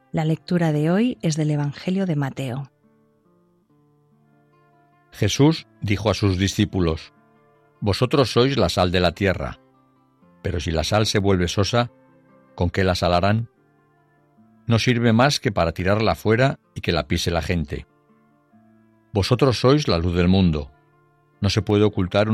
La lectura de hoy es del Evangelio de Mateo. Jesús dijo a sus discípulos: Vosotros sois la sal de la tierra, pero si la sal se vuelve sosa, ¿con qué la salarán? No sirve más que para tirarla fuera y que la pise la gente. Vosotros sois la luz del mundo. No se puede ocultar